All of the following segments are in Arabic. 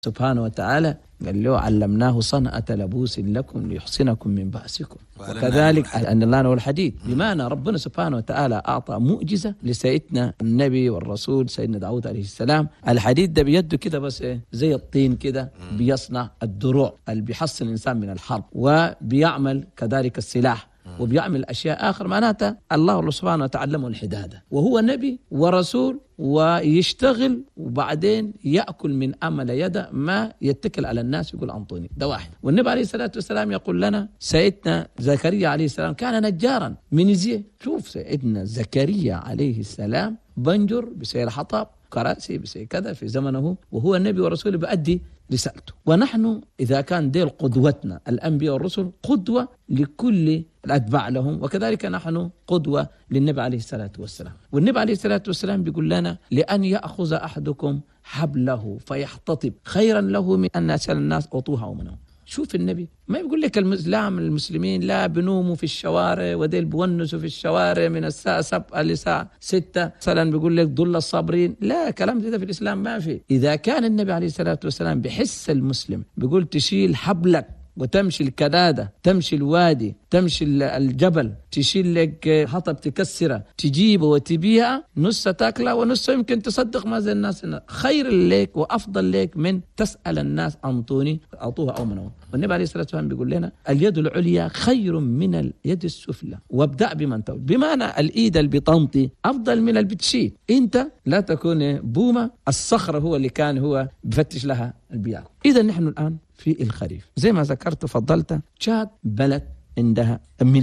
سبحانه وتعالى قال له علمناه صنعة لبوس لكم ليحصنكم من بأسكم. وكذلك أن الله هو الحديد، بمعنى ربنا سبحانه وتعالى أعطى معجزة لسيدنا النبي والرسول سيدنا داود عليه السلام. الحديد ده بيده كده بس زي الطين كده، بيصنع الدروع اللي بيحصن الإنسان من الحرب، وبيعمل كذلك السلاح، وبيعمل أشياء آخر. معناتها الله سبحانه وتعلمه الحدادة، وهو نبي ورسول ويشتغل وبعدين يأكل من أمل يده، ما يتكل على الناس يقول أنطوني ده واحد. والنبي عليه الصلاة والسلام يقول لنا سيدنا زكريا عليه السلام كان نجارا من يزيه. شوف سيدنا زكريا عليه السلام بنجر بسير حطب كراسي بسير كذا في زمنه، وهو النبي ورسوله بأدي رسالته. ونحن إذا كان ديل قدوتنا الأنبياء والرسل قدوة لكل الأتباع لهم، وكذلك نحن قدوة للنبي عليه الصلاة والسلام. والنبي عليه الصلاة والسلام بيقول لنا لأن يأخذ أحدكم حبله فيحتطب خيرا له من أن يسأل الناس أعطوها ومنهم. شوف النبي ما يقول لك المسلمين لا بنوموا في الشوارع وديل بونسوا في الشوارع من الساعة 7 لساعة 6 مثلا، بيقول لك ضل الصابرين. لا، كلام ده في الإسلام ما في. إذا كان النبي عليه الصلاة والسلام بحس المسلم بيقول تشيل حبلك وتمشي الكدادة، تمشي الوادي، تمشي الجبل، تشيل لك حطب تكسره، تجيبه وتبيعها، نص تاكله ونص يمكن تصدق ما زي الناس. خير لك وأفضل لك من تسأل الناس أنطوني أعطوها أو منهم. والنبي عليه الصلاة والسلام بيقول لنا اليد العليا خير من اليد السفلى، وابدأ بمن تول. بمعنى الإيد اللي بتنطي أفضل من اللي بتشيل. أنت لا تكون بومة الصخرة هو اللي كان هو بفتش لها البياع. إذا نحن الآن في الخريف زي ما ذكرت فضلت، تشاد بلد عندها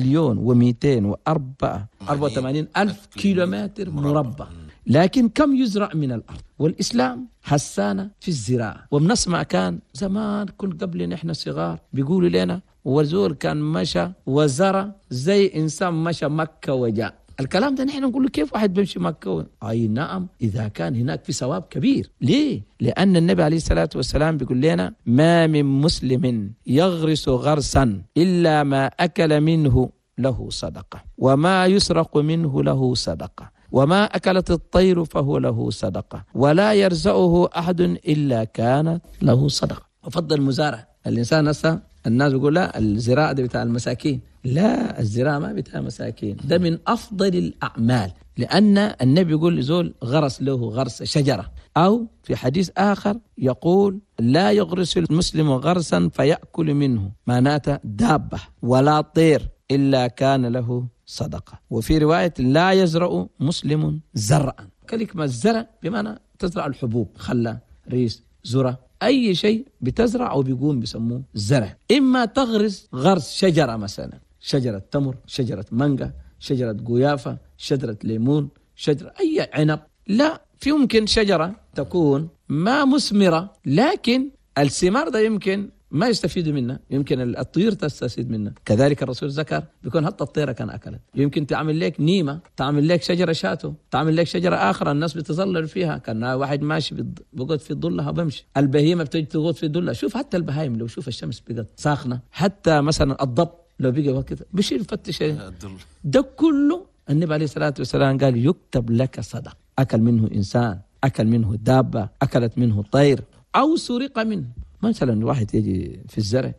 1,284,000 كيلومتر مربع، لكن كم يزرع من الأرض؟ والإسلام حسانا في الزراعة. وبنسمع كان زمان كنت قبل نحن صغار بيقولوا لنا وزور كان مشى وزرع زي إنسان مشى مكة وجاء. الكلام ده نحن نقول له كيف واحد بيمشي مكة؟ أي نعم، إذا كان هناك في ثواب كبير. ليه؟ لأن النبي عليه الصلاة والسلام بيقول لنا ما من مسلم يغرس غرسا إلا ما أكل منه له صدقة، وما يسرق منه له صدقة، وما أكلت الطير فهو له صدقة، ولا يرزقه أحد إلا كانت له صدقة. وفضل المزارع. الإنسان هسه الناس يقول لا الزراعة ده بتاع المساكين. لا، الزراعة ما بتاع مساكين، ده من أفضل الأعمال. لأن النبي يقول زول غرس له غرس شجرة، أو في حديث آخر يقول لا يغرس المسلم غرسا فيأكل منه معناته دابة ولا طير إلا كان له صدقة. وفي رواية لا يزرع مسلم زرعا. كلمة الزرع بمعنى تزرع الحبوب، خلا، ريس، ذرة، أي شيء بتزرع أو بيقوم بيسموه زرع. إما تغرس غرس شجرة، مثلا شجرة تمر، شجرة مانجا، شجرة قيافة، شجرة ليمون، شجرة أي عنب. لا، في يمكن شجرة تكون ما مثمرة لكن الثمار ده يمكن ما يستفيدوا منها، يمكن الطيور تستفيد منها. كذلك الرسول ذكر بيكون حتى الطيرة كان أكلت. يمكن تعمل لك نيمة، تعمل لك شجرة شاتو، تعمل لك شجرة آخر الناس بتظلل فيها. كان واحد ماشي بيقعد في ظلها بمشي، البهيمة بتجي تقعد في ظلها. شوف حتى البهايم لو شوف الشمس بقت ساخنة، حتى مثلا الضب لو بقى كده بيشيل فتش ده كله. النبي عليه الصلاة والسلام قال يكتب لك صدق. أكل منه إنسان، أكل منه دابة، أكلت منه طير، أو سرق منه. مثلا واحد يجي في الزرع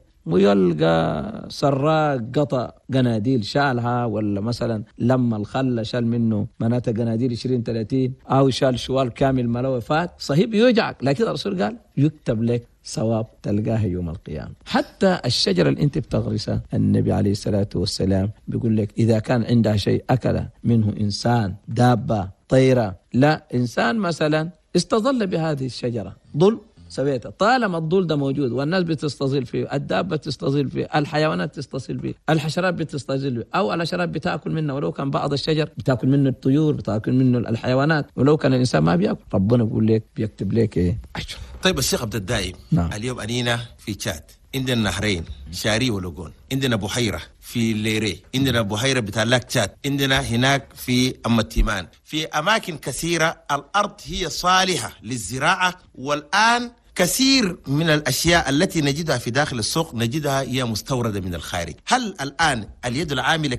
ويلقى سراق قطع قناديل شالها، ولا مثلا لما الخل شال منه معناته قناديل 20-30، أو شال شوال كامل ملوفات، صحيح يوجعك، لكن الرسول قال يكتب لك ثواب تلقاه يوم القيامة. حتى الشجرة اللي انت بتغرسها النبي عليه الصلاة والسلام بيقول لك إذا كان عندها شيء أكل منه إنسان، دابة، طيرة، لا إنسان مثلا استظل بهذه الشجرة ظل سويته، طالما الظل ده موجود والناس بتستظل فيه، الدابة بتستظل فيه، الحيوانات تستظل فيه، الحشرات بتستظل فيه، أو الحشرات بتأكل منه، ولو كان بعض الشجر بتأكل منه الطيور، بتأكل منه الحيوانات، ولو كان الإنسان ما بيأكل ربنا بيقول لك بيكتب لك إيه أجر. طيب الشيخ عبد الدائم، نعم. اليوم أنينا في تشاد، عندنا نهرين شاري ولوغون، عندنا بحيرة في ليري، عندنا بحيرة بتاع لاك تشاد، عندنا هناك في أم التيمان، في أماكن كثيرة الأرض هي صالحة للزراعة. والآن كثير من الأشياء التي نجدها في داخل السوق نجدها هي مستوردة من الخارج. هل الآن اليد العاملة كده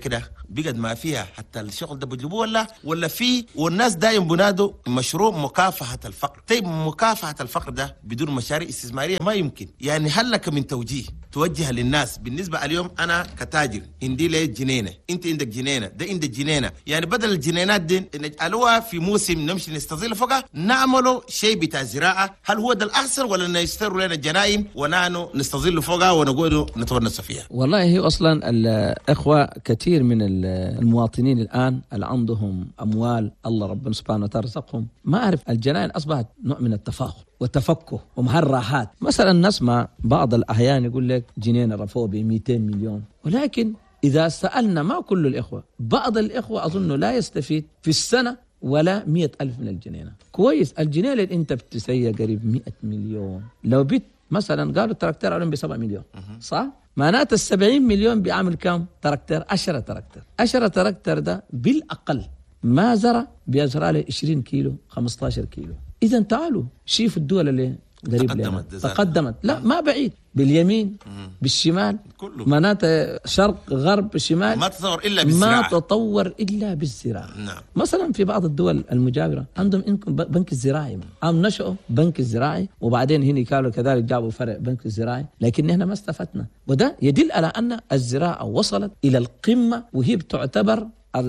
بقد ما فيها حتى الشغل ده بيجيبوه ولا في، والناس دايم بنادوا مشروع مكافحة الفقر. طيب مكافحة الفقر ده بدون مشاريع استثمارية ما يمكن. يعني هل لك من توجيه توجه للناس؟ بالنسبة اليوم أنا كتاجر عندي لي جنينة، أنت عندك جنينة، ده عندك جنينة، يعني بدل الجنينات دي نجعلوها في موسم نمشي نستظل فوقها، نعملوا شيء بتاع زراعة. هل هو ده الأحسن ولا نشتروا لنا الجناين ونحن نستظل فوقها ونقول نتونس فيها؟ والله هي أصلا الإخوة كثير من المواطنين الآن اللي عندهم أموال الله ربنا سبحانه وتعالى رزقهم، ما أعرف الجناين أصبحت نوع من التفاخر والتفكه ومهرحات. مثلا نسمع بعض الأحيان يقول لك جنين رفوه ب 200 مليون، ولكن إذا سألنا ما كل الإخوة، بعض الإخوة أظن لا يستفيد في السنة ولا 100,000 من الجنينة. كويس، الجنينة اللي أنت بتسيّ قريب 100 مليون، لو بيت مثلا قالوا التراكتر عليهم ب7 مليون، صح؟ معناته 70 مليون بيعمل كم تراكتر؟ 10 تراكتر. 10 تراكتر ده بالأقل ما زرع بيزرع له 20 كيلو 15 كيلو. إذا تعالوا شوفوا الدول اللي قريب لنا تقدمت، لا ما بعيد، باليمين بالشمال كله، معناته شرق غرب شمال، ما تطور إلا بالزراعة، ما تطور إلا بالزراعة. نعم. مثلا في بعض الدول المجاورة عندهم إنكم بنك الزراعي، نشأوا بنك الزراعي، وبعدين هنا كانوا كذلك جابوا فرع بنك الزراعي، لكن إحنا ما استفدنا. وده يدل على أن الزراعة وصلت إلى القمة، وهي بتعتبر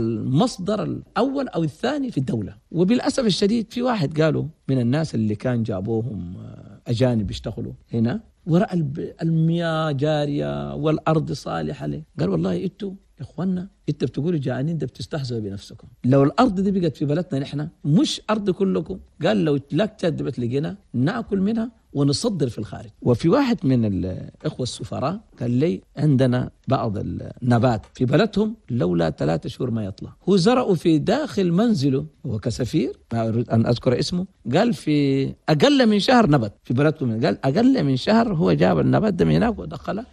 المصدر الأول أو الثاني في الدولة. وبالأسف الشديد في واحد قالوا من الناس اللي كان جابوهم أجانب يشتغلوا هنا، ورأى المياه جارية والأرض صالحة له، قال والله إنتوا إخواننا إنتوا بتقولوا جعانين، ده بتستحزوا بنفسكم. لو الأرض دي بقت في بلدنا نحن مش أرض كلكم، قال لو لك بت لقينا نأكل منها ونصدر في الخارج. وفي واحد من الإخوة السفراء قال لي عندنا بعض النبات في بلدهم لولا 3 شهور ما يطلع، هو زرعوا في داخل منزله، هو كسفير ما أريد أن أذكر اسمه، قال في أقل من شهر نبت في بلدكم، قال أقل من شهر هو جاب النبات ده من هناك ودخله،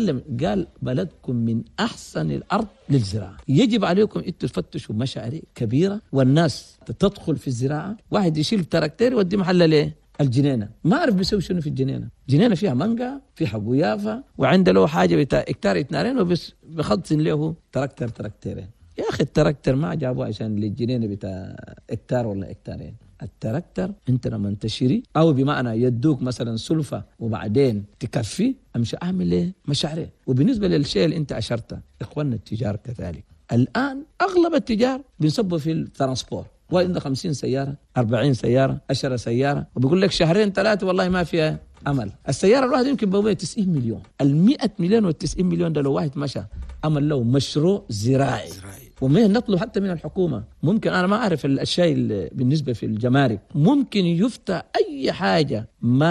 قال بلدكم من أحسن الأرض للزراعة، يجب عليكم أنتوا تفتشوا مشاريع كبيرة والناس تدخل في الزراعة. واحد يشيل تراكتير يودي محل ليه الجنينة، ما أعرف بيسوي شنو في الجنينة. جنينة فيها مانجا، فيها بويافة، وعنده له حاجة بتاع إكتار 2 وبس بخلصن له تراكتيرين. يا أخي التراكتر ما جابوه عشان للجنينة بتاع إكتار ولا إكتارين. التراكتر أنت لما تشتري أو بمعنى يدوك مثلا سلفة وبعدين تكفي، أمشي أعمل إيه مشاريع. وبالنسبة للشيء اللي أنت أشرته، إخواننا التجار كذلك الآن أغلب التجار بينصبوا في الترانسبور، وعنده 50 سيارة 40 سيارة 10 سيارة، وبيقول لك 2-3 والله ما فيها أمل. السيارة الواحد يمكن بوبيه 90 مليون. 100 مليون وال90 مليون ده لو واحد مشى أمل له مشروع زراعي. وما نطلب حتى من الحكومة، ممكن أنا ما أعرف الشيء بالنسبة في الجمارك، ممكن يفتح أي حاجة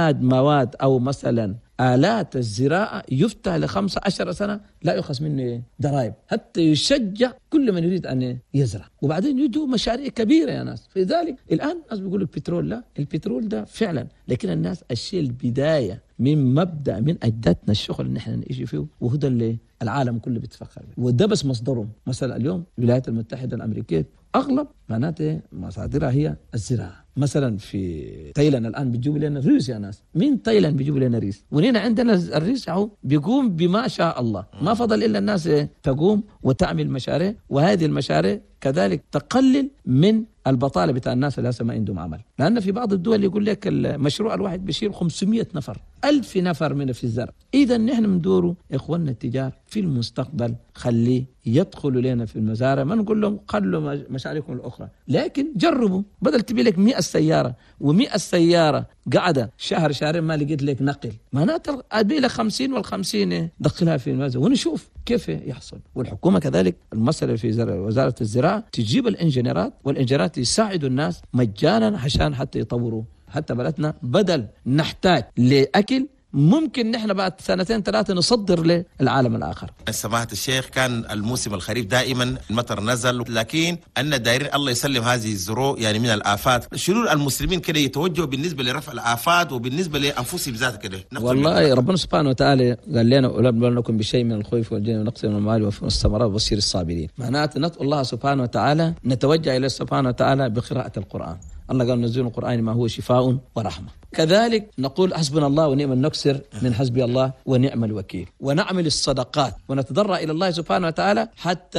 مواد أو مثلا آلات الزراعة يفتح ل15 سنة لا يؤخذ منه ضرائب، حتى يشجع كل من يريد أن يزرع. وبعدين يجوا مشاريع كبيرة يا ناس. في ذلك الآن الناس بيقولوا البترول، لا البترول ده فعلا، لكن الناس الشيء البداية من مبدأ من أجدادنا الشغل اللي نحن نعيش فيه، وهذا اللي العالم كله بيتفخر به، وده بس مصدرهم. مثلا اليوم الولايات المتحدة الأمريكية أغلب معناته مصادرها هي الزراعة. مثلا في تايلاند الآن بيجيبوا لنا ريس يا ناس، من تايلاند بيجيبوا لنا ريس، ونينا عندنا الريس هو بيقوم بما شاء الله، ما فضل إلا الناس تقوم وتعمل مشاريع، وهذه المشاريع كذلك تقلل من البطالة بتاع الناس اللي هسه ما عندهم عمل. لأن في بعض الدول يقول لك المشروع الواحد بيشيل 500 نفر 1000 نفر من في الزرع. إذا نحن ندوروا إخواننا التجار في المستقبل خليه يدخلوا لنا في المزارع، ما نقول لهم خلوا مشاريعكم الأخرى، لكن جربوا. بدل تبي لك 100 سيارة و100 سيارة قاعدة شهرين ما لقيت لك نقل، معناته أبي لك 50 وال50 دخلها في المزارع ونشوف كيف يحصل. والحكومة كذلك المسألة في وزارة الزراعة تجيب الإنجنيرات، والإنجنيرات يساعدوا الناس مجانا عشان حتى يطوروا حتى بلدنا، بدل نحتاج لأكل ممكن نحن بعد 2-3 نصدر للعالم الآخر. سماحة الشيخ، كان الموسم الخريف دائما المطر نزل، لكن أن دايرين الله يسلم هذه الزروع يعني من الآفات. شنو المسلمين كده يتوجهوا بالنسبة لرفع الآفات وبالنسبة لأنفسهم ذات كده؟ والله ربنا سبحانه وتعالى قال لنا ولنبلونكم بشيء من الخوف والجوع ونقص من المال والثمرات وبشر الصابرين. معناته ندعو الله سبحانه وتعالى، نتوجه إلى سبحانه وتعالى بقراءة القرآن. الله قال نزول القرآن ما هو شفاء ورحمة. كذلك نقول حسبنا الله ونعم النكسر من حسبي الله ونعم الوكيل، ونعمل الصدقات ونتضرع إلى الله سبحانه وتعالى حتى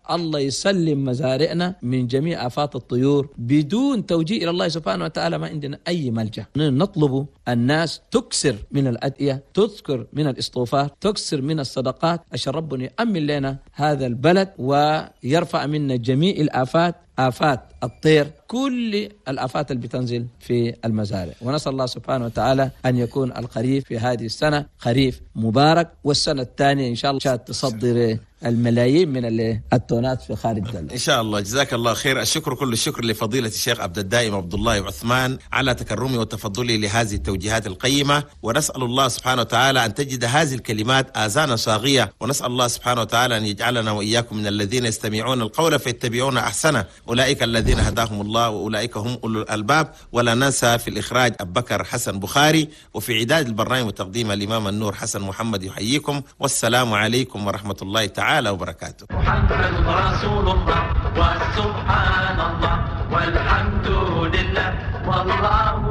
الله يسلم مزارعنا من جميع آفات الطيور بدون توجيه إلى الله سبحانه وتعالى. ما عندنا أي ملجأ. نطلب الناس تكسر من الأدعية، تذكر من الاستغفار، تكسر من الصدقات عشان ربنا يأمن لنا هذا البلد ويرفع منا جميع الآفات، آفات الطير، كل الآفات اللي بتنزل في المزارع. ونسأل الله سبحانه وتعالى أن يكون الخريف في هذه السنة خريف مبارك، والسنة الثانية إن شاء الله تصدر الملايين من التونات في خارج الدولة إن شاء الله. جزاك الله خير. الشكر كل الشكر لفضيلة الشيخ عبد الدائم عبد الله عثمان على تكرمه وتفضله لهذه التوجيهات القيمة، ونسأل الله سبحانه وتعالى أن تجد هذه الكلمات آذانا صاغية، ونسأل الله سبحانه وتعالى أن يجعلنا وإياكم من الذين يستمعون القول فيتبعون أحسنه، أولئك الذين هداهم الله وأولئك هم أولو الألباب. ولا ننسى في الإخراج أبو بكر حسن بخاري، وفي إعداد البرنامج وتقديم الإمام النور حسن محمد. يحييكم والسلام عليكم ورحمة الله تعالى وبركاته. محمد رسول الله وسبحان الله والحمد لله والله